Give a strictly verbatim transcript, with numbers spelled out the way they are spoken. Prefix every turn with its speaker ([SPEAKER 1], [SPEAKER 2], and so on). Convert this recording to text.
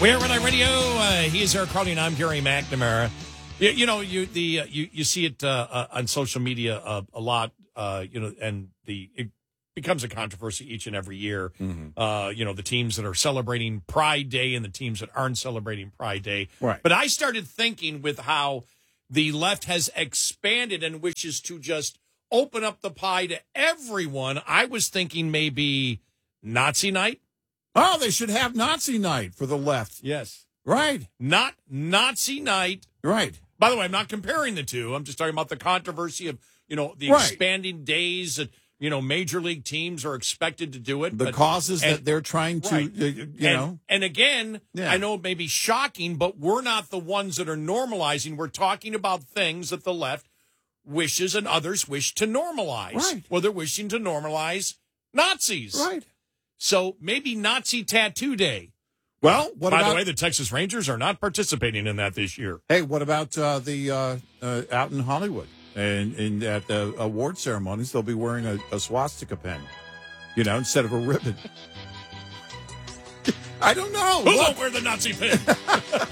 [SPEAKER 1] We're Red Eye Radio. Uh, he is Eric Carly, and I'm Gary McNamara. You, you know, you the uh, you you see it uh, uh, on social media uh, a lot. Uh, you know, and the it becomes a controversy each and every year. Mm-hmm. Uh, you know, the teams that are celebrating Pride Day and the teams that aren't celebrating Pride Day.
[SPEAKER 2] Right.
[SPEAKER 1] But I started thinking with how the left has expanded and wishes to just open up the pie to everyone. I was thinking maybe Nazi night.
[SPEAKER 2] Oh, they should have Nazi night for the left.
[SPEAKER 1] Yes.
[SPEAKER 2] Right.
[SPEAKER 1] Not Nazi night.
[SPEAKER 2] Right.
[SPEAKER 1] By the way, I'm not comparing the two. I'm just talking about the controversy of, you know, the
[SPEAKER 2] right.
[SPEAKER 1] expanding days that, you know, major league teams are expected to do it.
[SPEAKER 2] The
[SPEAKER 1] but,
[SPEAKER 2] causes
[SPEAKER 1] and,
[SPEAKER 2] that they're trying to,
[SPEAKER 1] right.
[SPEAKER 2] uh, you
[SPEAKER 1] and,
[SPEAKER 2] know.
[SPEAKER 1] And again,
[SPEAKER 2] yeah.
[SPEAKER 1] I know it may be shocking, but we're not the ones that are normalizing. We're talking about things that the left wishes and others wish to normalize.
[SPEAKER 2] Right.
[SPEAKER 1] Well, they're wishing to normalize Nazis.
[SPEAKER 2] Right.
[SPEAKER 1] So maybe Nazi Tattoo Day.
[SPEAKER 2] Well, what
[SPEAKER 1] By
[SPEAKER 2] about,
[SPEAKER 1] the way, the Texas Rangers are not participating in that this year.
[SPEAKER 2] Hey, what about uh, the uh, uh, out in Hollywood and, and at the award ceremonies? They'll be wearing a, a swastika pen, you know, instead of a ribbon. I don't know.
[SPEAKER 1] Who won't wear the Nazi pin?